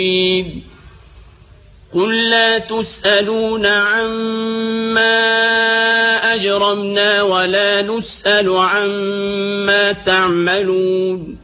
قل لا تسألون عما أجرمنا ولا نسأل عما تعملون